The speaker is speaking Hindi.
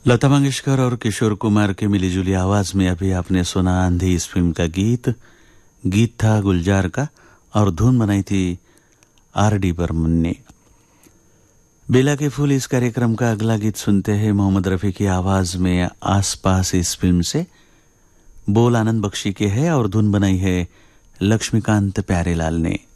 लता मंगेशकर और किशोर कुमार की मिलीजुली आवाज में अभी आपने सुना आंधी इस फिल्म का गीत। गीत था गुलजार का और धुन बनाई थी आर.डी. बर्मन ने। बेला के फूल इस कार्यक्रम का अगला गीत सुनते हैं मोहम्मद रफी की आवाज में आसपास इस फिल्म से। बोल आनंद बख्शी के है और धुन बनाई है लक्ष्मीकांत प्यारेलाल ने।